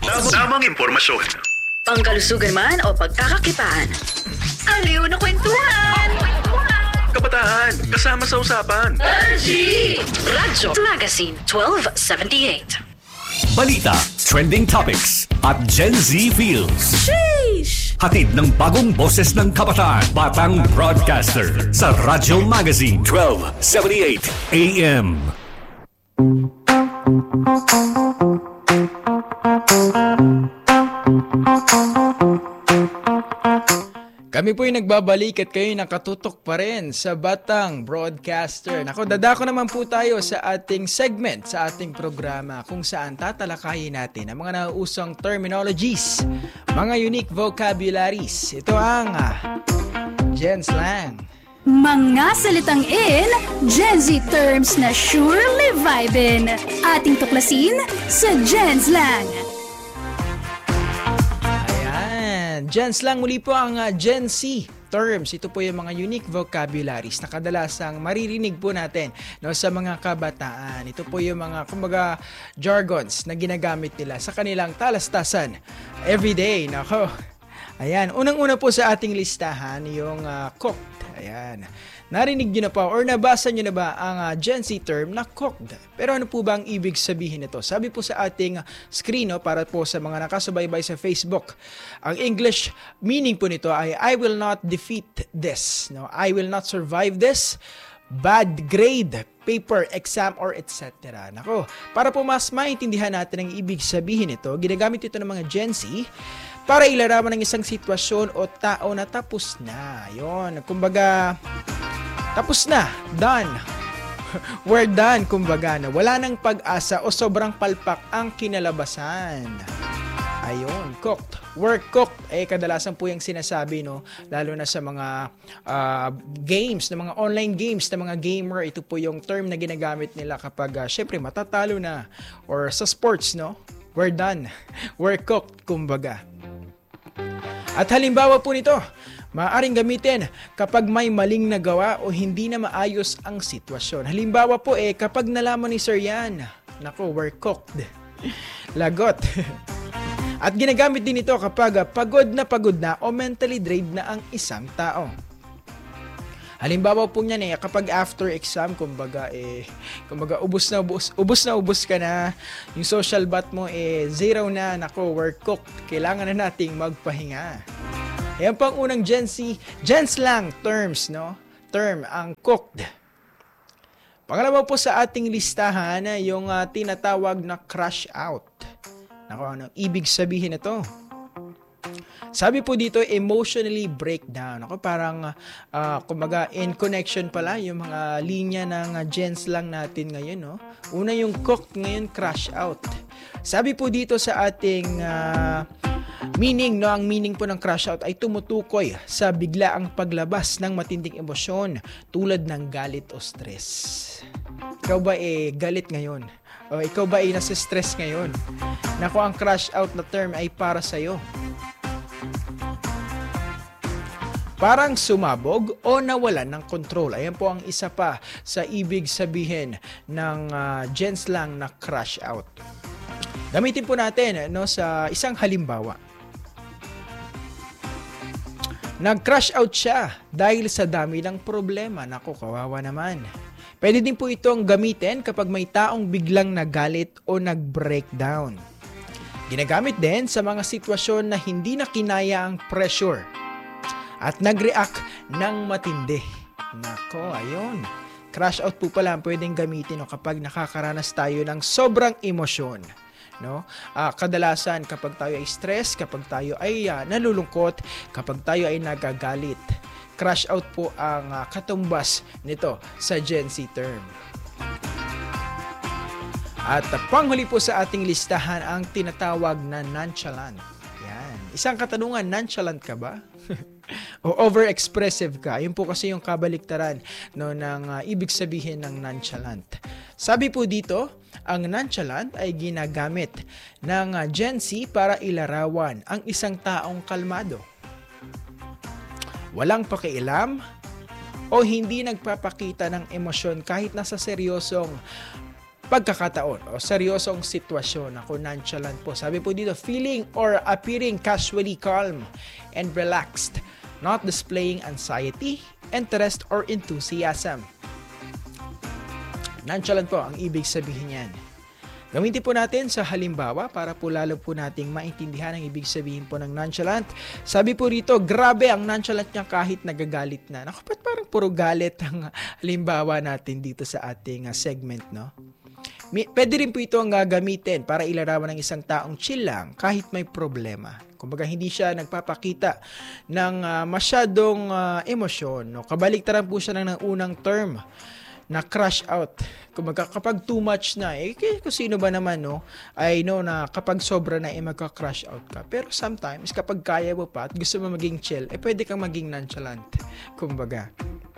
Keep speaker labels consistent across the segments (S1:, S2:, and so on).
S1: Tamang impormasyon.
S2: Pangkalusugan man o pagkakakitaan. Aliw na kwentuhan!
S1: Kabataan, kasama sa usapan.
S2: Radyo Magazine 1278.
S3: Balita, trending topics at Gen Z feels.
S2: Sheesh!
S3: Hatid ng bagong boses ng kabataan, Batang Broadcaster sa Radyo Magazine 1278 AM.
S4: Kami po'y nagbabalik at kayo'y nakatutok pa rin sa Batang Broadcaster. Nako, dadako naman po tayo sa ating segment, sa ating programa kung saan tatalakayin natin ang mga nauusong terminologies, mga unique vocabularies. Ito ang Gen Slang.
S5: Mga salitang in, Gen Z terms na surely vibin. Ating tuklasin sa Gen Slang.
S4: Gen Slang muli po ang Gen Z terms. Ito po yung mga unique vocabularies na kadalasang maririnig po natin sa mga kabataan. Ito po yung mga kumbaga jargons na ginagamit nila sa kanilang talastasan everyday. Nako. Ayan, unang-una po sa ating listahan yung cooked. Ayan. Narinig nyo na pa or nabasa nyo na ba ang Gen Z term na cooked? Pero ano po ba ang ibig sabihin nito? Sabi po sa ating screen, para po sa mga nakasubaybay sa Facebook, ang English meaning po nito ay I will not defeat this. No? I will not survive this. Bad grade, paper, exam, or etc. Nako, para po mas maintindihan natin ang ibig sabihin nito, ginagamit ito ng mga Gen Z para ilarawan ng isang sitwasyon o tao na tapos na. Yun, kumbaga, tapos na, done. We're done, kumbaga, na wala nang pag-asa o sobrang palpak ang kinalabasan. Ayun, cooked. We're cooked. Kadalasan po yung sinasabi, no? Lalo na sa mga games, na mga online games, na mga gamer. Ito po yung term na ginagamit nila kapag, syempre, matatalo na. Or sa sports, no? We're done. We're cooked, kumbaga. At halimbawa po nito, maaaring gamitin kapag may maling nagawa o hindi na maayos ang sitwasyon. Halimbawa po kapag nalaman ni Sir Yan, nako, we're cooked. Lagot. At ginagamit din ito kapag pagod na o mentally drained na ang isang tao. Halimbawa po niyan kapag after exam, kumbaga ubos ka na, yung social bat mo zero na, nako, we're cooked. Kailangan na nating magpahinga. Ayan pang unang Gen Slang terms, no? Term, ang cooked. Pangalawa po sa ating listahan, yung tinatawag na crash out. Nako, ano ibig sabihin nito? Sabi po dito, emotionally breakdown. Ako parang, kumbaga, in connection pala yung mga linya ng Gen Slang natin ngayon, no? Una yung cooked, ngayon crash out. Sabi po dito sa ating meaning, no? Ang meaning po ng crash out ay tumutukoy sa biglaang paglabas ng matinding emosyon tulad ng galit o stress. Ikaw ba galit ngayon? O ikaw ba nasa stress ngayon? Naku, ang crash out na term ay para sa'yo. Parang sumabog o nawalan ng control. Ayan po ang isa pa sa ibig sabihin ng Gen Slang na crash out. Gamitin po natin sa isang halimbawa. Nag-crash out siya dahil sa dami ng problema. Naku, kawawa naman. Pwede din po itong gamitin kapag may taong biglang nagalit o nag-breakdown. Ginagamit din sa mga sitwasyon na hindi na kinaya ang pressure at nag-react ng matindi. Nako, ayun. Crash out po pala ang pwedeng gamitin kapag nakakaranas tayo ng sobrang emosyon. No? Kadalasan kapag tayo ay stress, kapag tayo ay nalulungkot, kapag tayo ay nagagalit. Crash out po ang katumbas nito sa Gen Z term. At panghuli po sa ating listahan ang tinatawag na nonchalant. Yan. Isang katanungan, nonchalant ka ba? O overexpressive ka? Yun po kasi yung kabaliktaran ng ibig sabihin ng nonchalant. Sabi po dito, ang nonchalant ay ginagamit ng Gen Z para ilarawan ang isang taong kalmado, walang pakialam o hindi nagpapakita ng emosyon kahit nasa seryosong pagkakataon o seryosong sitwasyon. Ako, nonchalant po. Sabi po dito, feeling or appearing casually calm and relaxed, not displaying anxiety, interest, or enthusiasm. Nonchalant po ang ibig sabihin yan. Gamitin po natin sa halimbawa para po lalo po nating maintindihan ang ibig sabihin po ng nonchalant. Sabi po rito, grabe ang nonchalant niya kahit nagagalit na. Naku, ba't parang puro galit ang halimbawa natin dito sa ating segment, no? Pwede rin po ito ang gagamitin para ilarawan ng isang taong chill lang kahit may problema. Kumbaga hindi siya nagpapakita ng masyadong emosyon. No? Kabaliktaran po siya ng unang term na crush out. Kumbaga kapag too much na, kung sino ba naman, no? I know na kapag sobra na, magka-crush out ka. Pero sometimes, kapag kaya mo pa at gusto mo maging chill, pwede kang maging nonchalant. Kumbaga.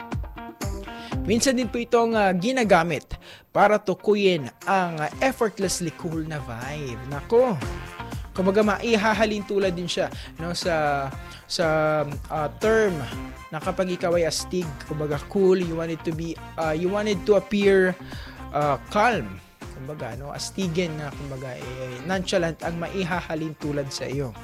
S4: Minsan din po itong ginagamit para tukuyin ang effortlessly cool na vibe. Nako, kumbaga maihahalin tulad din siya, no, sa term na kapag ikaw ay astig, kumbaga cool, you wanted to appear calm. Kumbaga, no, astigin na, kumbaga nonchalant ang maihahalin tulad sa iyo.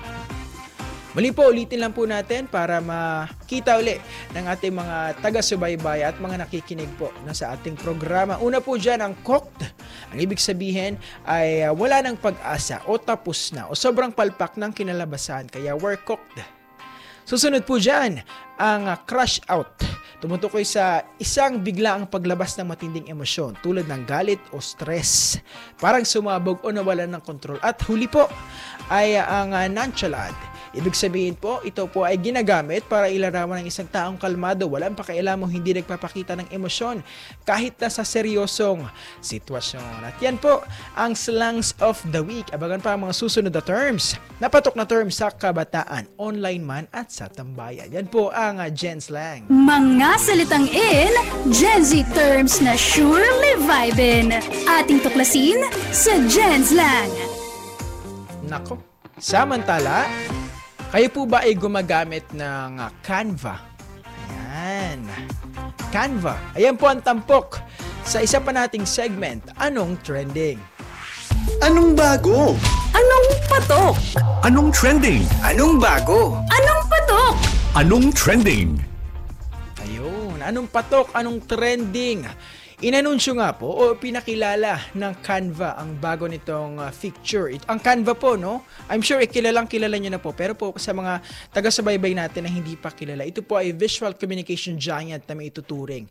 S4: Muli po, ulitin lang po natin para makita uli ng ating mga taga-subaybay at mga nakikinig po sa ating programa. Una po dyan, ang cooked. Ang ibig sabihin ay wala ng pag-asa o tapos na o sobrang palpak ng kinalabasan, kaya we're cooked. Susunod po dyan, ang crush out. Tumutukoy sa isang biglaang paglabas ng matinding emosyon tulad ng galit o stress. Parang sumabog o nawalan ng kontrol. At huli po ay ang nonchalant. Ibig sabihin po, ito po ay ginagamit para ilarawan ng isang taong kalmado, walang pakialam o hindi nagpapakita ng emosyon kahit na sa seryosong sitwasyon. At yan po ang slangs of the week. Abangan pa ang mga susunod na terms, napatok na terms sa kabataan, online man at sa tambayan. Yan po ang Gen Slang.
S5: Mga salitang in, Gen Z terms na surely vibin. Ating tuklasin sa Gen Slang.
S4: Nako, samantala, kayo po ba ay gumagamit ng Canva? Ayan. Canva. Ayan po ang tampok sa isa pa nating segment, Anong Trending?
S1: Anong bago?
S5: Anong patok?
S3: Anong trending?
S1: Anong bago?
S5: Anong patok?
S3: Anong trending?
S4: Ayun. Anong patok? Anong trending? Inanunsyo nga po o pinakilala ng Canva ang bago nitong feature. Ang Canva po, no? I'm sure kilalang kilala nyo na po. Pero po sa mga taga-subaybay natin na hindi pa kilala, ito po ay visual communication giant na may ituturing